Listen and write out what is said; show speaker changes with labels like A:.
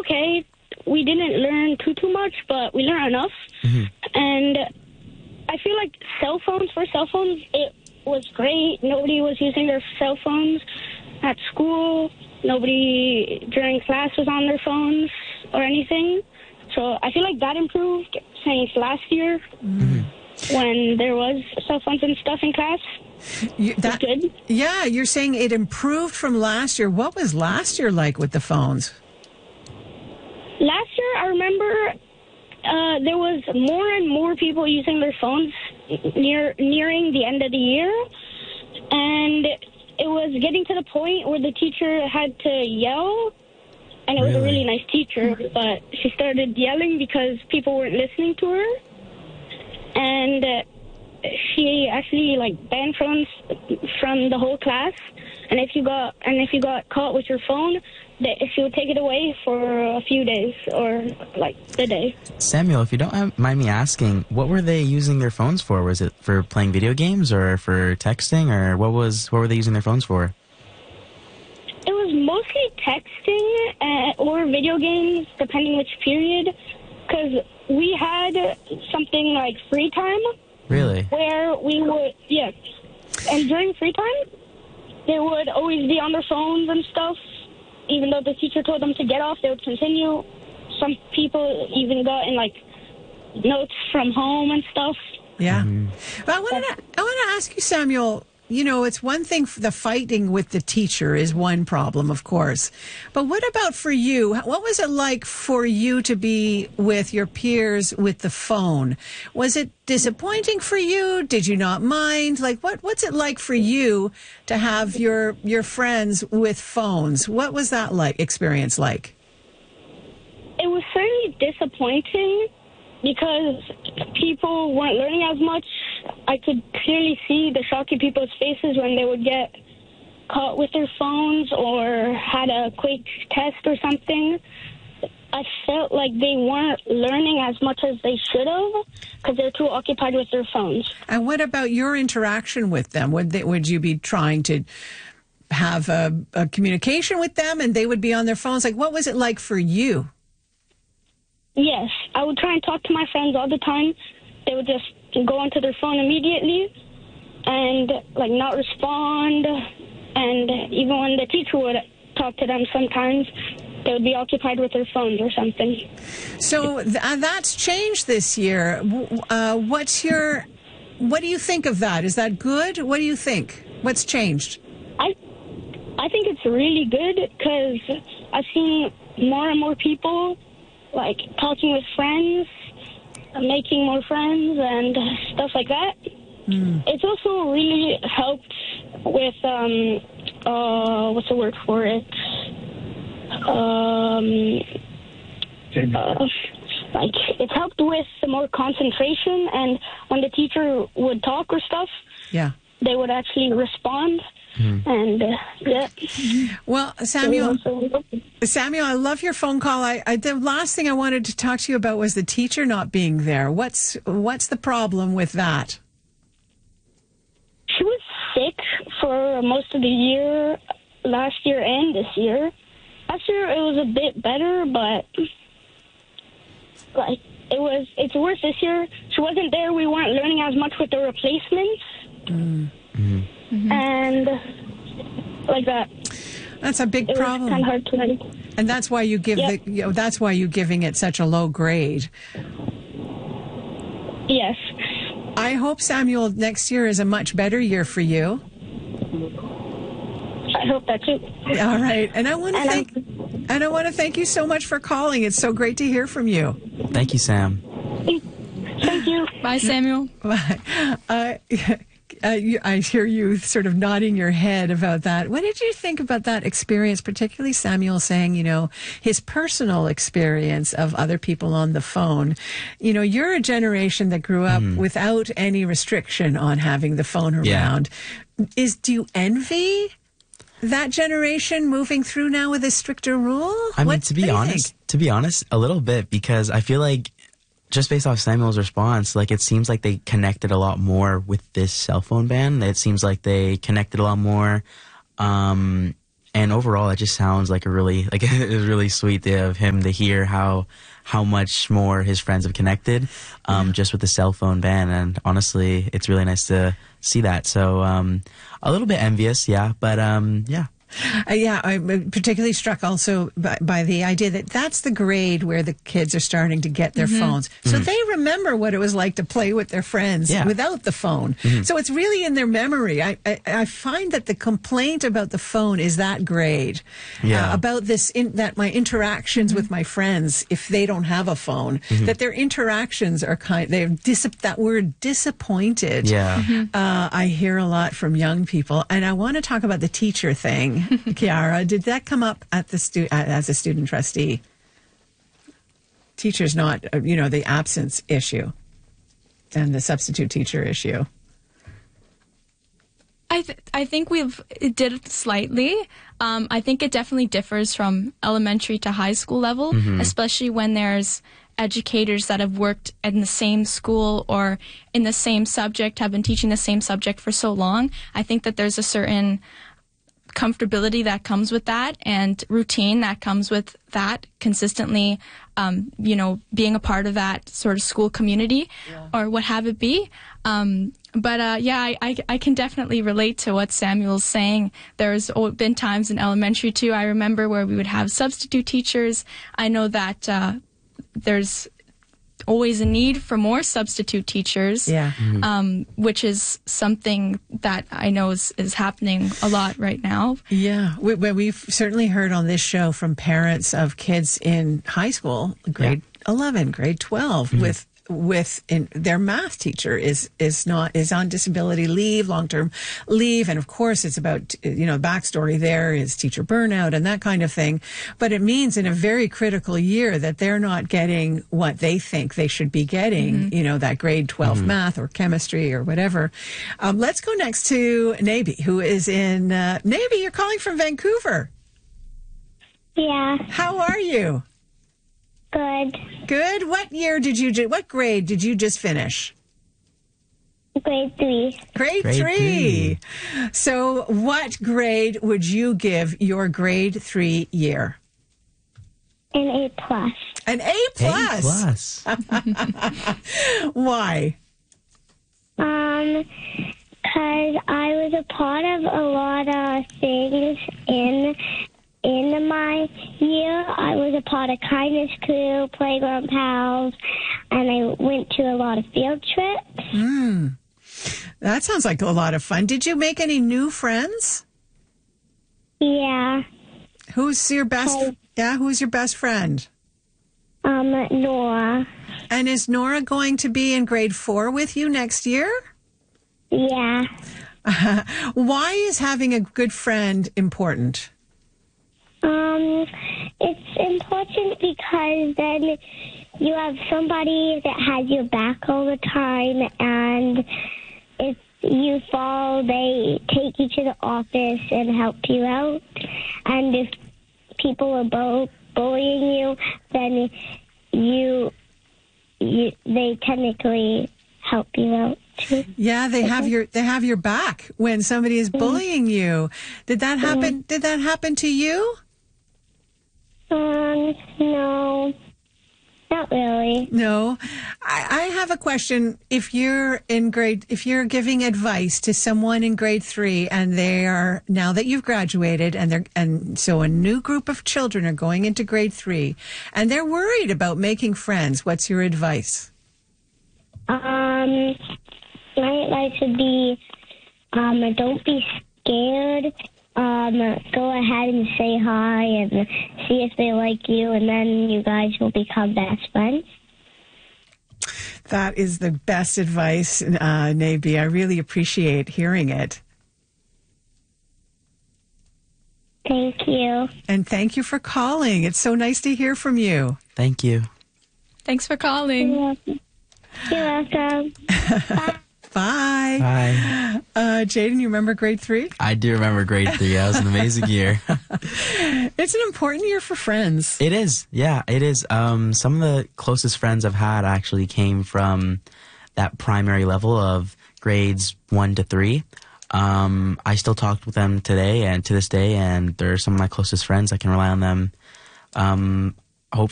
A: okay. We didn't learn too much, but we learned enough. And I feel like cell phones, it was great. Nobody was using their cell phones at school. Nobody during class was on their phones or anything. So I feel like that improved since last year when there was cell phones and stuff in class. That's good.
B: Yeah, you're saying it improved from last year. What was last year like with the phones?
A: Last year, I remember there was more and more people using their phones nearing the end of the year. And it was getting to the point where the teacher had to yell. And it was a really nice teacher, but she started yelling because people weren't listening to her. And she actually banned phones from the whole class. And if you got caught with your phone, she would take it away for a few days or the day.
C: Samuel, if you don't mind me asking, what were they using their phones for? Was it for playing video games or for texting, or what were they using their phones for?
A: It was mostly texting or video games, depending which period, because we had something like free time.
C: Really?
A: Where we would, and during free time, they would always be on their phones and stuff. Even though the teacher told them to get off, they would continue. Some people even got in notes from home and stuff.
B: Yeah. But I want to ask you, Samuel. You know, it's one thing, the fighting with the teacher is one problem, of course. But what about for you? What was it like for you to be with your peers with the phone? Was it disappointing for you? Did you not mind? What's it like for you to have your friends with phones? What was that experience like?
A: It was certainly disappointing because people weren't learning as much. I could clearly see the shock in people's faces when they would get caught with their phones or had a quick test or something. I felt like they weren't learning as much as they should have because they're too occupied with their phones.
B: And what about your interaction with them? Would you be trying to have a communication with them and they would be on their phones? What was it like for you?
A: Yes, I would try and talk to my friends all the time. They would just go onto their phone immediately and not respond. And even when the teacher would talk to them sometimes, they would be occupied with their phones or something.
B: So that's changed this year. What do you think of that? Is that good? What do you think? What's changed?
A: I think it's really good because I've seen more and more people talking with friends, making more friends and stuff like that. It's also really helped with, what's the word for it? It's helped with more concentration, and when the teacher would talk or stuff, they would actually respond. And
B: well, Samuel, I love your phone call. The last thing I wanted to talk to you about was the teacher not being there. What's the problem with that?
A: She was sick for most of the year, last year and this year. Last year it was a bit better, but it's worse this year. She wasn't there. We weren't learning as much with the replacements. And that.
B: That's a big problem.
A: It was kind of hard to learn.
B: And that's why you give that's why you're giving it such a low grade.
A: Yes.
B: I hope, Samuel, next year is a much better year for you.
A: I hope that too.
B: All right. And I want to thank you so much for calling. It's so great to hear from you.
C: Thank you, Sam.
A: Thank you.
D: Bye, Samuel.
B: Bye. I hear you sort of nodding your head about that. What did you think about that experience, particularly Samuel saying, his personal experience of other people on the phone? You're a generation that grew up without any restriction on having the phone around. Yeah. Do you envy that generation moving through now with a stricter rule?
C: I mean, to be honest, a little bit, because I feel like just based off Samuel's response, it seems like they connected a lot more with this cell phone ban. It seems like they connected a lot more And overall, it just sounds like it's really sweet of him to hear how much more his friends have connected, just with the cell phone ban. And honestly, it's really nice to see that. So, a little bit envious, yeah, but yeah.
B: I'm particularly struck also by the idea that that's the grade where the kids are starting to get their phones. So they remember what it was like to play with their friends without the phone. So it's really in their memory. I find that the complaint about the phone is that grade. About that my interactions with my friends, if they don't have a phone, that their interactions are that word disappointed. I hear a lot from young people. And I want to talk about the teacher thing. Kiara, did that come up at as a student trustee? Teachers not, the absence issue and the substitute teacher issue.
D: I think it did slightly. I think it definitely differs from elementary to high school level, especially when there's educators that have worked in the same school or in the same subject, have been teaching the same subject for so long. I think that there's a certain comfortability that comes with that and routine that comes with that consistently, being a part of that sort of school community or what have it be. I can definitely relate to what Samuel's saying. There's been times in elementary too, I remember, where we would have substitute teachers. I know that there's always a need for more substitute teachers, which is something that I know is happening a lot right now. Yeah,
B: we've certainly heard on this show from parents of kids in high school, grade 11, grade 12, with their math teacher is on disability leave, long-term leave. And of course it's about, backstory there is teacher burnout and that kind of thing. But it means in a very critical year that they're not getting what they think they should be getting, that grade 12 math or chemistry or whatever. Let's go next to Nabi, who is in, Nabi, you're calling from Vancouver.
A: Yeah.
B: How are you?
A: Good.
B: Good. What grade did you just finish?
A: Grade 3.
B: Grade 3. So what grade would you give your grade 3 year?
A: An A+.
B: An A+? Why?
A: Because I was a part of a lot of things in my year. I was a part of Kindness Crew, Playground Pals, and I went to a lot of field trips.
B: That sounds like a lot of fun. Did you make any new friends?
A: Yeah.
B: Who's your best friend?
A: Nora.
B: And is Nora going to be in grade 4 with you next year?
A: Yeah.
B: Why is having a good friend important?
A: It's important because then you have somebody that has your back all the time, and if you fall, they take you to the office and help you out. And if people are bullying you, then they technically help you out too.
B: Yeah, they have your back when somebody is bullying you. Did that happen? Did that happen to you?
A: No, not really.
B: No. I have a question. If you're giving advice to someone in grade 3 and they are, now that you've graduated and so a new group of children are going into grade 3 and they're worried about making friends, what's your advice?
A: My advice would be, don't be scared. Go ahead and say hi and see if they like you, and then you guys will become best friends.
B: That is the best advice, Nabi. I really appreciate hearing it.
A: Thank you.
B: And thank you for calling. It's so nice to hear from you.
C: Thank you.
D: Thanks for calling.
A: You're welcome. Bye.
B: Bye.
C: Bye.
B: Jaden, you remember grade 3?
C: I do remember grade 3. That was an amazing year.
B: It's an important year for friends.
C: It is. Yeah, it is. Some of the closest friends I've had actually came from that primary level of grades 1 to 3. I still talk with them today and to this day, and they're some of my closest friends. I can rely on them.